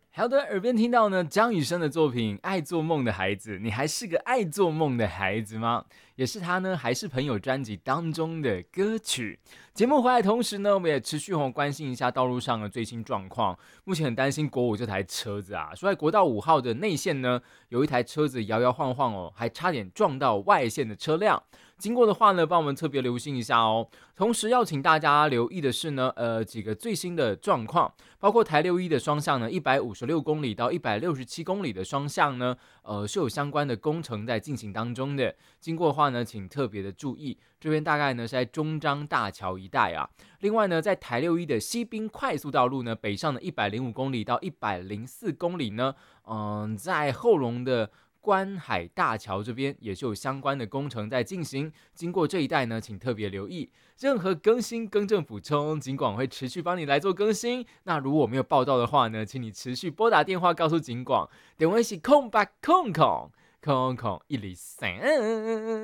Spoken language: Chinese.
好的，耳边听到呢张雨生的作品《爱做梦的孩子》，你还是个爱做梦的孩子吗？也是他呢还是朋友专辑当中的歌曲。节目回来的同时呢，我们也持续关心一下道路上的最新状况。目前很担心国五这台车子啊，说在国道5号的内线呢，有一台车子摇摇晃晃哦，还差点撞到外线的车辆。经过的话呢，帮我们特别留心一下哦。同时要请大家留意的是呢，几个最新的状况，包括台61的双向呢，156公里到167公里的双向呢，是有相关的工程在进行当中的。经过的话呢，请特别的注意。这边大概呢是在中彰大桥一带啊。另外呢，在台61的西滨快速道路呢，北上的105公里到104公里呢，在后龙的观海大桥这边也是有相关的工程在进行，经过这一带呢，请特别留意。任何更新、更正、补充，警广会持续帮你来做更新。那如果没有报道的话呢，请你持续拨打电话告诉警广，电话是空103。